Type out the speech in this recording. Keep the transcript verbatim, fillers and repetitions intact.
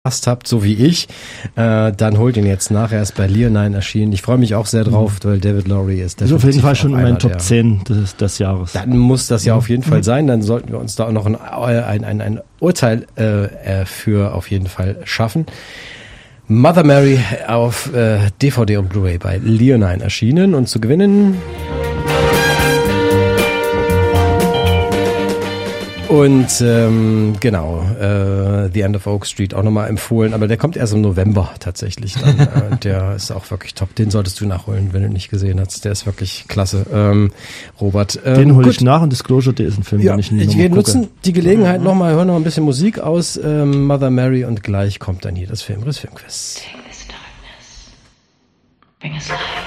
habt, so wie ich, äh, dann holt ihn jetzt nach. Er ist bei Leonine erschienen. Ich freue mich auch sehr drauf, weil David Lowry ist definitiv ist auf jeden Fall schon in meinen Top zehn des, des Jahres. Dann muss das ja auf jeden Fall sein. Dann sollten wir uns da auch noch ein, ein, ein, ein Urteil äh, für auf jeden Fall schaffen. Mother Mary auf äh, D V D und Blu-ray bei Leonine erschienen und zu gewinnen. Und ähm, genau, äh, The End of Oak Street auch nochmal empfohlen, aber der kommt erst im November tatsächlich dann. äh, der ist auch wirklich top. Den solltest du nachholen, wenn du ihn nicht gesehen hast. Der ist wirklich klasse. Ähm, Robert. Ähm, den hole ich nach und Disclosure Day ist ein Film, ja, den ich nie ich nochmal gucke. nutzen die Gelegenheit mhm. nochmal, hören noch ein bisschen Musik aus ähm, Mother Mary und gleich kommt dann hier das Filmriss Filmquiz. Take this darkness, bring us light.